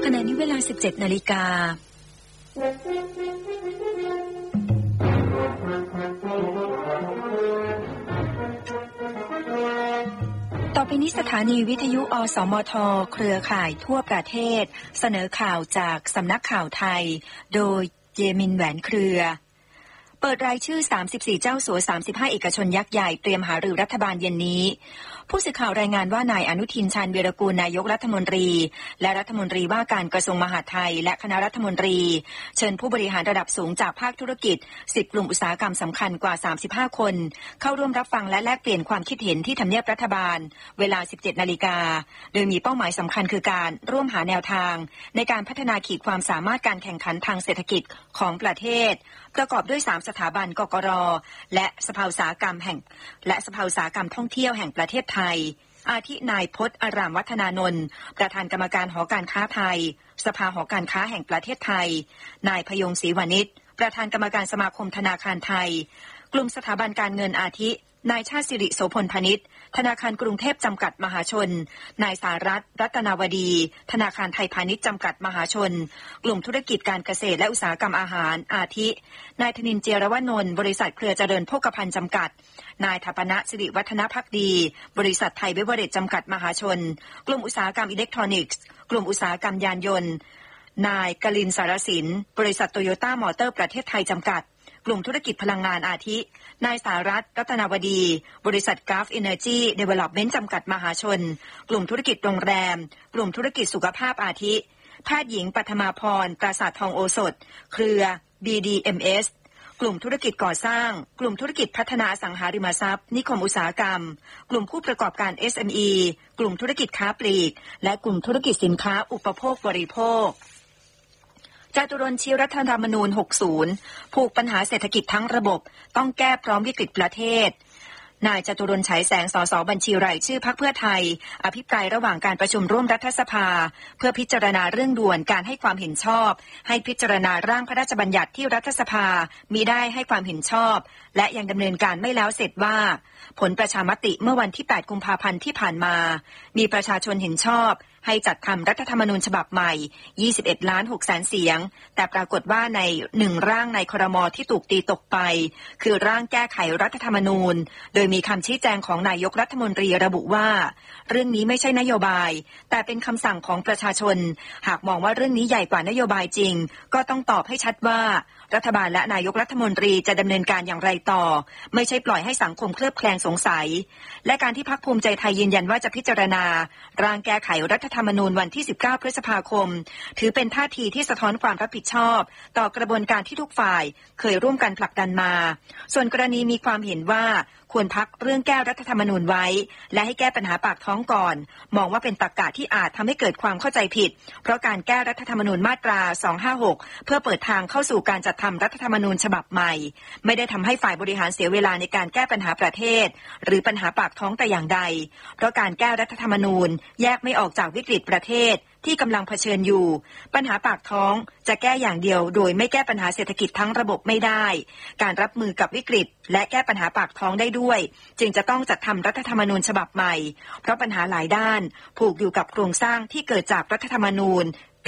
ณะนี้เวลา 17 นาฬิกาต่อไปนี้สถานีวิทยุอสมทเครือข่ายทั่วประเทศเสนอข่าวจากสำนักข่าวไทยโดยเยมินแหวนเครือเปิดรายชื่อ34เจ้าสัว35เอกชนยักษ์ใหญ่เตรียมหารือรัฐบาลเย็นนี้ผู้สื่อข่าวรายงานว่านายอนุทินชาญวีรกูลนายกรัฐมนตรีและรัฐมนตรีว่าการกระทรวงมหาดไทยและคณะรัฐมนตรีเชิญผู้บริหารระดับสูงจากภาคธุรกิจ10กลุ่มอุตสาหกรรมสำคัญกว่า35คนเข้าร่วมรับฟังและแลกเปลี่ยนความคิดเห็นที่ทำเนียบรัฐบาลเวลา 17 นาฬิกาโดยมีเป้าหมายสำคัญคือการร่วมหาแนวทางในการพัฒนาขีดความสามารถการแข่งขันทางเศรษฐกิจของประเทศประกอบด้วย3สถาบันกกร.และสภาอุตสาหกรรมท่องเที่ยวแห่งประเทศไทยอาทินายพจน์อารามวัฒนานนท์ประธานกรรมการหอการค้าไทยสภาหอการค้าแห่งประเทศไทยนายพยงศรีวณิชประธานกรรมการสมาคมธนาคารไทยกลุ่มสถาบันการเงินอาทินายชาติสิริโสพลพนิชธนาคารกรุงเทพจำกัดมหาชนนายสารัตน์รัตนาวดีธนาคารไทยพาณิชย์จำกัดมหาชนกลุ่มธุรกิจการเกษตรและอุตสาหกรรมอาหารอาทินายธนินทร์เจรวนนท์บริษัทเครือเจริญโภคภัณฑ์จำกัดนายถัปนะสิริวัฒนภักดีบริษัทไทยเบเวอเรจจำกัดมหาชนกลุ่มอุตสาหกรรมอิเล็กทรอนิกส์กลุ่มอุตสาหกรรมยานยนต์นายกลินสารสินบริษัทโตโยต้ามอเตอร์ประเทศไทยจำกัดกลุ่มธุรกิจพลังงานอาทินายสารัตน์รัตนาวดีบริษัทกราฟเอเนอร์จีเดเวลลอปเมนต์จำกัดมหาชนกลุ่มธุรกิจโรงแรมกลุ่มธุรกิจสุขภาพอาทิแพทย์หญิงปัทมาพรปราสาททองโอสถเครือ BDMS กลุ่มธุรกิจก่อสร้างกลุ่มธุรกิจพัฒนาอสังหาริมทรัพย์นิคมอุตสาหกรรมกลุ่มผู้ประกอบการ SME กลุ่มธุรกิจค้าปลีกและกลุ่มธุรกิจสินค้าอุปโภคบริโภคจตุรนต์ชี้รัฐธรรมนูญ 60 ผูกปัญหาเศรษฐกิจทั้งระบบต้องแก้พร้อมวิกฤตประเทศนายจตุรนต์ฉายแสงสสบัญชีรายชื่อพรรคเพื่อไทยอภิปรายระหว่างการประชุมร่วมรัฐสภาเพื่อพิจารณาเรื่องด่วนการให้ความเห็นชอบให้พิจารณาร่างพระราชบัญญัติที่รัฐสภามิได้ให้ความเห็นชอบและยังดำเนินการไม่แล้วเสร็จว่าผลประชามติเมื่อวันที่8กุมภาพันธ์ที่ผ่านมามีประชาชนเห็นชอบให้จัดทำรัฐธรรมนูญฉบับใหม่21.6 ล้านเสียงแต่ปรากฏว่าใน1ร่างในครม.ที่ถูกตีตกไปคือร่างแก้ไขรัฐธรรมนูญโดยมีคำชี้แจงของนายกรัฐมนตรีระบุว่าเรื่องนี้ไม่ใช่นโยบายแต่เป็นคำสั่งของประชาชนหากมองว่าเรื่องนี้ใหญ่กว่านโยบายจริงก็ต้องตอบให้ชัดว่ารัฐบาลและนายกรัฐมนตรีจะดำเนินการอย่างไรต่อไม่ใช่ปล่อยให้สังคมเคลือบแคลงสงสัยและการที่พรรคภูมิใจไทยยืนยันว่าจะพิจารณาร่างแก้ไขรัฐธรรมนูญวันที่19พฤษภาคมถือเป็นท่าทีที่สะท้อนความรับผิดชอบต่อกระบวนการที่ทุกฝ่ายเคยร่วมกันผลักดันมาส่วนกรณีมีความเห็นว่าควรพักเรื่องแก้รัฐธรรมนูญไว้และให้แก้ปัญหาปากท้องก่อนมองว่าเป็นตรรกะที่อาจทำให้เกิดความเข้าใจผิดเพราะการแก้รัฐธรรมนูญมาตรา256เพื่อเปิดทางเข้าสู่การจัดทำรัฐธรรมนูญฉบับใหม่ไม่ได้ทำให้ฝ่ายบริหารเสียเวลาในการแก้ปัญหาประเทศหรือปัญหาปากท้องแต่อย่างใดเพราะการแก้รัฐธรรมนูญแยกไม่ออกจากวิกฤตประเทศที่กำลังเผชิญอยู่ปัญหาปากท้องจะแก้อย่างเดียวโดยไม่แก้ปัญหาเศรษฐกิจทั้งระบบไม่ได้การรับมือกับวิกฤตและแก้ปัญหาปากท้องได้ด้วยจึงจะต้องจัดทำรัฐธรรมนูญฉบับใหม่เพราะปัญหาหลายด้านผูกอยู่กับโครงสร้างที่เกิดจากรัฐธรรมนูญปี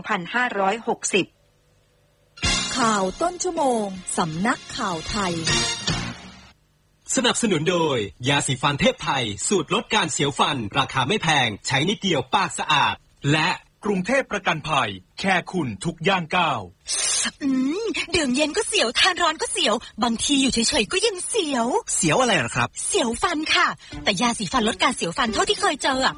2560 ข่าวต้นชั่วโมงสำนักข่าวไทยสนับสนุนโดยยาสีฟันเทพไทยสูตรลดการเสียวฟันราคาไม่แพงใช้นิดเดียวปากสะอาดและกรุงเทพประกันภัยแค่คุณทุกย่างก้าวดื่มเย็นก็เสียวทานร้อนก็เสียวบางทีอยู่เฉยๆก็ยังเสียวเสียวอะไรล่ะครับเสียวฟันค่ะแต่ยาสีฟันลดการเสียวฟันเท่าที่เคยเจอ